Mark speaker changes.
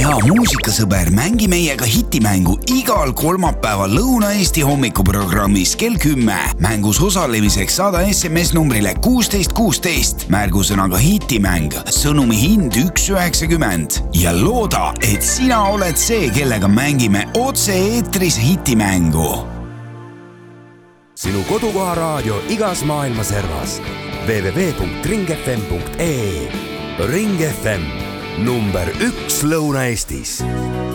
Speaker 1: hea muusikasõber, mängi meiega hitimängu igal kolmapäeval Lõuna-Eesti hommikuprogrammis kell 10. Mängus osalemiseks saada SMS numbrile 1616 märgusõnaga hitimäng, sõnumi hind 1,90 ja looda, et sina oled see, kellega mängime otse-eetris hitimängu.
Speaker 2: Sinu kodukoha raadio igas maailma servas. www.ringfm.ee Ring FM, number 1 Lõuna-Eestis.